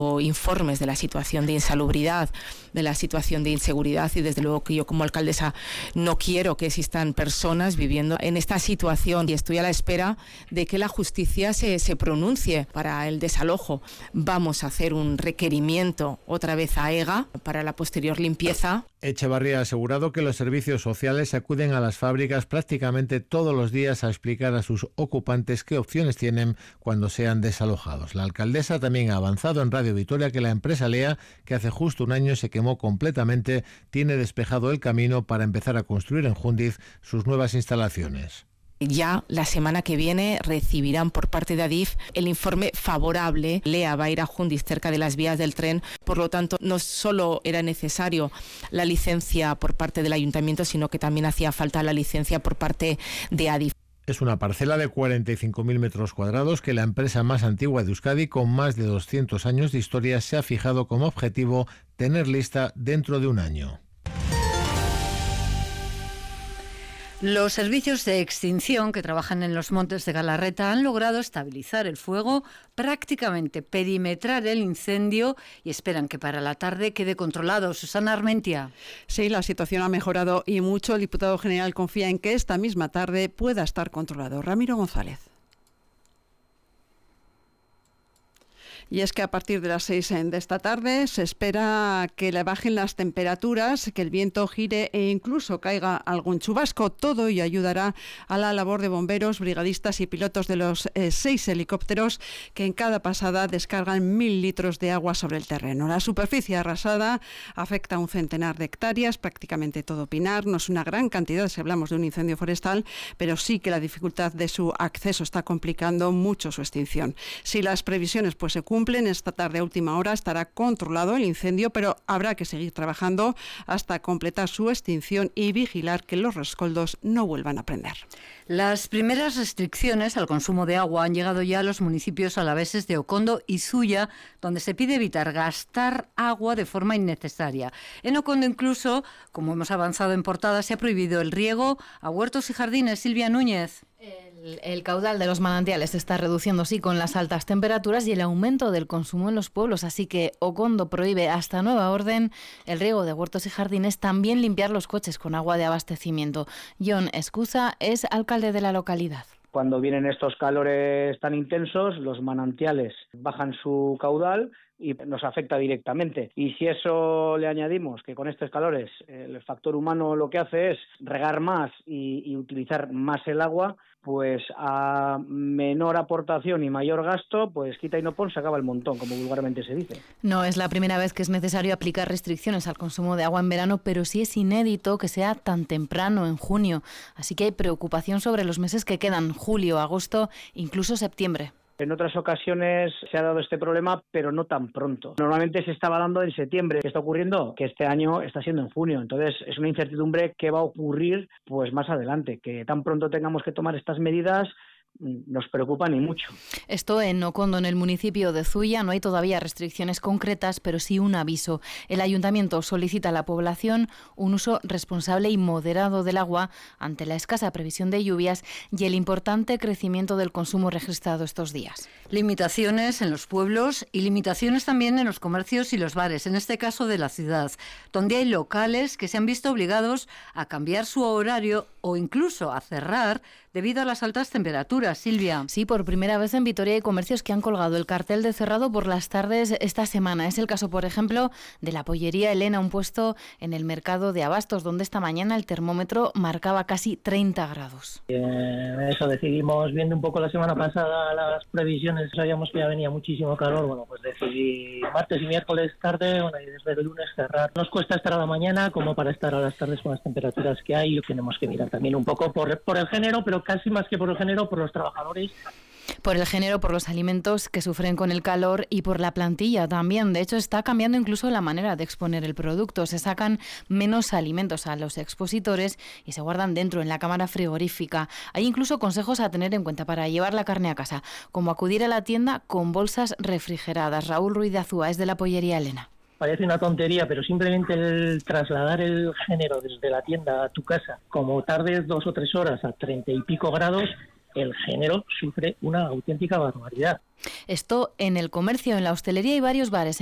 o informes de la situación de insalubridad, de la situación de inseguridad, y desde luego que yo como alcaldesa no quiero que existan personas viviendo en esta situación, y estoy a la espera de que la justicia se pronuncie para el desalojo. Vamos a hacer un requerimiento otra vez a EGA para la posterior limpieza. Echevarría ha asegurado que los servicios sociales acuden a las fábricas prácticamente todos los días a explicar a sus ocupantes qué opciones tienen cuando sean desalojados. La alcaldesa también ha avanzado en Radio Vitoria que la empresa Lea, que hace justo un año se quemó completamente, tiene despejado el camino para empezar a construir en Jundiz sus nuevas instalaciones. Ya la semana que viene recibirán por parte de Adif el informe favorable. Lea va a ir a Jundiz, cerca de las vías del tren. Por lo tanto, no solo era necesario la licencia por parte del ayuntamiento, sino que también hacía falta la licencia por parte de Adif. Es una parcela de 45.000 metros cuadrados que la empresa más antigua de Euskadi, con más de 200 años de historia, se ha fijado como objetivo tener lista dentro de un año. Los servicios de extinción que trabajan en los montes de Galarreta han logrado estabilizar el fuego, prácticamente perimetrar el incendio, y esperan que para la tarde quede controlado. Susana Armentia. Sí, la situación ha mejorado y mucho. El diputado general confía en que esta misma tarde pueda estar controlado. Ramiro González. Y es que a partir de las 6 de esta tarde se espera que le bajen las temperaturas, que el viento gire e incluso caiga algún chubasco. Todo ello ayudará a la labor de bomberos, brigadistas y pilotos de los 6 helicópteros que en cada pasada descargan 1.000 litros de agua sobre el terreno. La superficie arrasada afecta a un centenar de hectáreas, prácticamente todo pinar. No es una gran cantidad si hablamos de un incendio forestal, pero sí que la dificultad de su acceso está complicando mucho su extinción. Si las previsiones se cumplen, esta tarde a última hora estará controlado el incendio, pero habrá que seguir trabajando hasta completar su extinción y vigilar que los rescoldos no vuelvan a prender. Las primeras restricciones al consumo de agua han llegado ya a los municipios alaveses de Okondo y Zuya, donde se pide evitar gastar agua de forma innecesaria. En Okondo incluso, como hemos avanzado en portada, se ha prohibido el riego a huertos y jardines. Silvia Núñez. El caudal de los manantiales se está reduciendo, sí, con las altas temperaturas y el aumento del consumo en los pueblos, así que Okondo prohíbe hasta nueva orden el riego de huertos y jardines, también limpiar los coches con agua de abastecimiento. John Escusa es alcalde de la localidad. Cuando vienen estos calores tan intensos, los manantiales bajan su caudal y nos afecta directamente. Y si eso le añadimos que con estos calores el factor humano lo que hace es regar más y utilizar más el agua, pues a menor aportación y mayor gasto, pues quita y no pon, se acaba el montón, como vulgarmente se dice. No es la primera vez que es necesario aplicar restricciones al consumo de agua en verano, pero sí es inédito que sea tan temprano, en junio. Así que hay preocupación sobre los meses que quedan, julio, agosto, incluso septiembre. En otras ocasiones se ha dado este problema, pero no tan pronto. Normalmente se estaba dando en septiembre. ¿Qué está ocurriendo? Que este año está siendo en junio. Entonces es una incertidumbre que va a ocurrir pues más adelante. Que tan pronto tengamos que tomar estas medidas nos preocupa ni mucho. Esto en Okondo, en el municipio de Zuya, no hay todavía restricciones concretas, pero sí un aviso. El ayuntamiento solicita a la población un uso responsable y moderado del agua ante la escasa previsión de lluvias y el importante crecimiento del consumo registrado estos días. Limitaciones en los pueblos y limitaciones también en los comercios y los bares, en este caso de la ciudad, donde hay locales que se han visto obligados a cambiar su horario o incluso a cerrar debido a las altas temperaturas. Silvia. Sí, por primera vez en Vitoria hay comercios que han colgado el cartel de cerrado por las tardes esta semana. Es el caso, por ejemplo, de la pollería Elena, un puesto en el mercado de Abastos, donde esta mañana el termómetro marcaba casi 30 grados. Eso decidimos, viendo un poco la semana pasada las previsiones, sabíamos que ya venía muchísimo calor, bueno, pues decidí martes y miércoles tarde, bueno, y desde el lunes cerrar. Nos cuesta estar a la mañana como para estar a las tardes con las temperaturas que hay, y tenemos que mirar también un poco por el género, pero casi más que por el género, por los trabajadores. Por el género, por los alimentos que sufren con el calor y por la plantilla también. De hecho, está cambiando incluso la manera de exponer el producto. Se sacan menos alimentos a los expositores y se guardan dentro, en la cámara frigorífica. Hay incluso consejos a tener en cuenta para llevar la carne a casa, como acudir a la tienda con bolsas refrigeradas. Raúl Ruiz de Azúa es de la pollería Elena. Parece una tontería, pero simplemente el trasladar el género desde la tienda a tu casa, como tardes 2 o 3 horas a 30 y pico grados, el género sufre una auténtica barbaridad. Esto en el comercio, en la hostelería y varios bares